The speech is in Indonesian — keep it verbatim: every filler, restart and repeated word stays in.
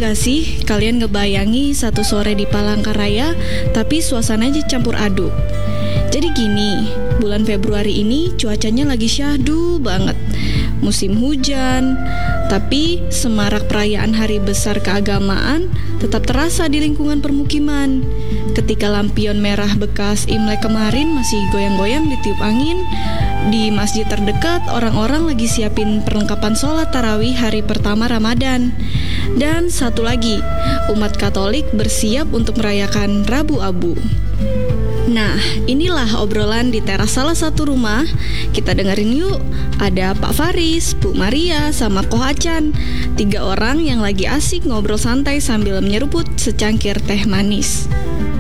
gak sih kalian ngebayangi satu sore di Palangkaraya tapi suasananya campur aduk? Jadi gini, bulan Februari ini cuacanya lagi syahdu banget. Musim hujan, tapi semarak perayaan hari besar keagamaan tetap terasa di lingkungan permukiman. Ketika lampion merah bekas Imlek kemarin masih goyang-goyang ditiup angin, di masjid terdekat orang-orang lagi siapin perlengkapan sholat tarawih hari pertama Ramadan. Dan satu lagi, umat Katolik bersiap untuk merayakan Rabu Abu. Nah, inilah obrolan di teras salah satu rumah. Kita dengerin yuk. Ada Pak Faris, Bu Maria, sama Ko Hacan. Tiga orang yang lagi asik ngobrol santai sambil menyeruput secangkir teh manis.